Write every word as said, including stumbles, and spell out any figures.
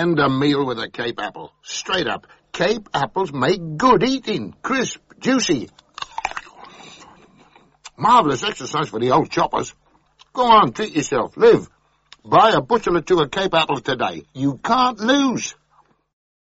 End a meal with a Cape apple. Straight up. Cape apples make good eating. Crisp, juicy. Marvellous exercise for the old choppers. Go on, treat yourself. Live. Buy a bushel or two of Cape apples today. You can't lose.